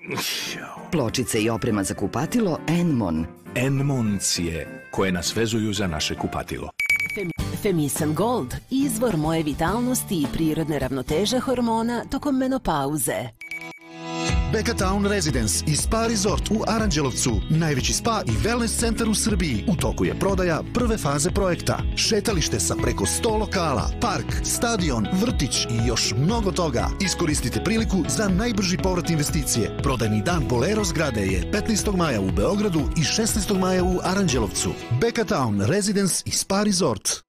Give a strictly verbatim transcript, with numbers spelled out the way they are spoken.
Pločice i oprema za kupatilo Enmon. Enmon cije koje nas vezuju za naše kupatilo. Femisan Gold, izvor moje vitalnosti i prirodne ravnoteže hormona tokom menopauze. Beka Town Residence i Spa Resort u Aranđelovcu, najveći spa i wellness centar u Srbiji. U toku je prodaja prve faze projekta. Šetalište sa preko sto lokala, park, stadion, vrtić i još mnogo toga. Iskoristite priliku za najbrži povrat investicije. Prodajni dan Bolero zgrade je petnaestog maja u Beogradu i šesnaestog maja u Aranđelovcu. Beka Town Residence i Spa Resort.